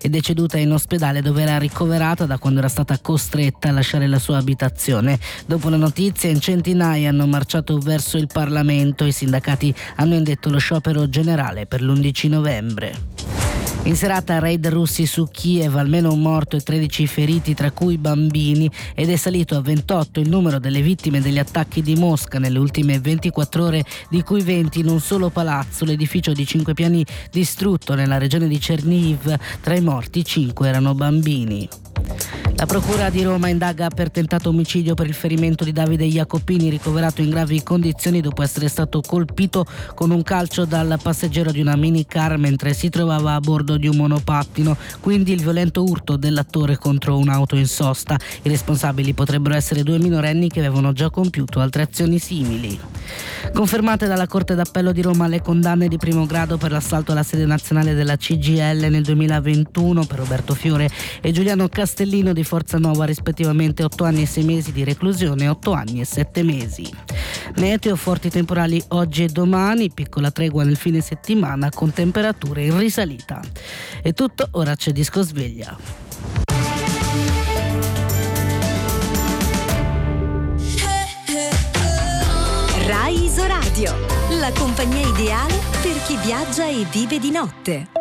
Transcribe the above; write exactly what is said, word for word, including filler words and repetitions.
È deceduta in ospedale dove era ricoverata da quando era stata costretta a lasciare la sua abitazione. Dopo la notizia, in centinaia hanno marciato verso il Parlamento. I sindacati hanno indetto lo sciopero generale per l'undici novembre. In serata raid russi su Kiev, almeno un morto e tredici feriti, tra cui bambini, ed è salito a ventotto il numero delle vittime degli attacchi di Mosca nelle ultime ventiquattro ore, di cui venti in un solo palazzo, l'edificio di cinque piani distrutto nella regione di Chernihiv. Tra i morti cinque erano bambini. La procura di Roma indaga per tentato omicidio per il ferimento di Davide Jacopini, ricoverato in gravi condizioni dopo essere stato colpito con un calcio dal passeggero di una minicar mentre si trovava a bordo di un monopattino, quindi il violento urto dell'attore contro un'auto in sosta. I responsabili potrebbero essere due minorenni che avevano già compiuto altre azioni simili. Confermate dalla Corte d'Appello di Roma le condanne di primo grado per l'assalto alla sede nazionale della C G I L nel duemilaventuno per Roberto Fiore e Giuliano Castellino di Forza Nuova, rispettivamente otto anni e sei mesi di reclusione e otto anni e sette mesi. Meteo, forti temporali oggi e domani, piccola tregua nel fine settimana con temperature in risalita. È tutto, ora c'è Disco Sveglia. Rai Isoradio, la compagnia ideale per chi viaggia e vive di notte.